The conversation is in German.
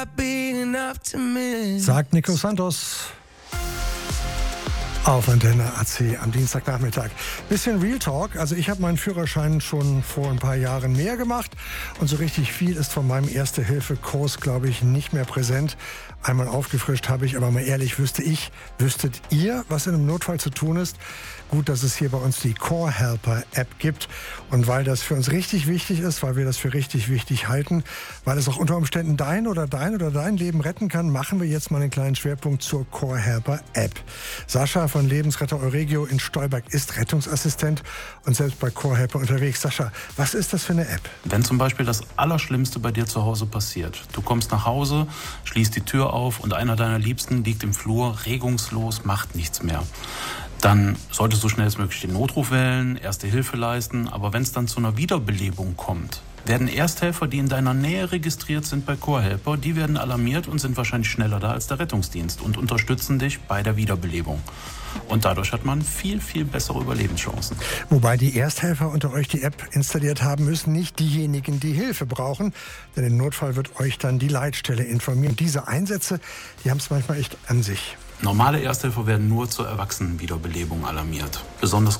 Sagt Nico Santos auf Antenne AC am Dienstagnachmittag. Bisschen Real Talk. Also ich habe meinen Führerschein schon vor ein paar Jahren mehr gemacht und so richtig viel ist von meinem Erste-Hilfe-Kurs, glaube ich, nicht mehr präsent. Einmal aufgefrischt habe ich, aber mal ehrlich, wüsstet ihr, was in einem Notfall zu tun ist? Gut, dass es hier bei uns die Core Helper App gibt und weil das für uns richtig wichtig ist, weil wir das für richtig wichtig halten, weil es auch unter Umständen dein Leben retten kann, machen wir jetzt mal einen kleinen Schwerpunkt zur Core Helper App. Sascha von Lebensretter Euregio in Stolberg ist Rettungsassistent und selbst bei Core Helper unterwegs. Sascha, was ist das für eine App? Wenn zum Beispiel das Allerschlimmste bei dir zu Hause passiert, du kommst nach Hause, schließt die Tür auf und einer deiner Liebsten liegt im Flur, regungslos, macht nichts mehr. Dann solltest du schnellstmöglich den Notruf wählen, Erste Hilfe leisten. Aber wenn es dann zu einer Wiederbelebung kommt, werden Ersthelfer, die in deiner Nähe registriert sind bei Core Helper, die werden alarmiert und sind wahrscheinlich schneller da als der Rettungsdienst und unterstützen dich bei der Wiederbelebung. Und dadurch hat man viel, viel bessere Überlebenschancen. Wobei die Ersthelfer unter euch die App installiert haben müssen, nicht diejenigen, die Hilfe brauchen. Denn im Notfall wird euch dann die Leitstelle informieren. Diese Einsätze, die haben es manchmal echt an sich. Normale Ersthelfer werden nur zur Erwachsenenwiederbelebung alarmiert. Besonders